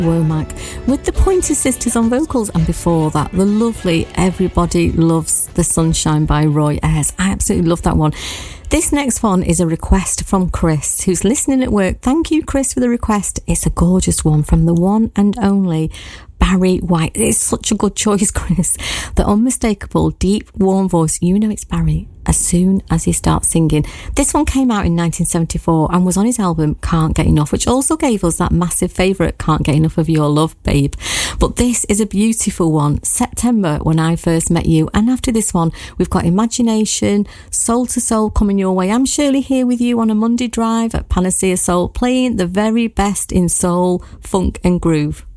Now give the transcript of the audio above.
Womack with the Pointer Sisters on vocals, and before that the lovely Everybody Loves the Sunshine by Roy Ayers. I absolutely love that one. This next one is a request from Chris, who's listening at work. Thank you, Chris, for the request. It's a gorgeous one from the one and only Barry White. It's such a good choice, Chris. The unmistakable, deep, warm voice. You know it's Barry as soon as he starts singing. This one came out in 1974 and was on his album Can't Get Enough, which also gave us that massive favourite Can't Get Enough of Your Love, Babe. But this is a beautiful one. September, When I First Met You. And after this one, we've got Imagination, Soul to Soul coming your way. I'm Shirley here with you on a Monday drive at Panacea Soul, playing the very best in soul, funk and groove.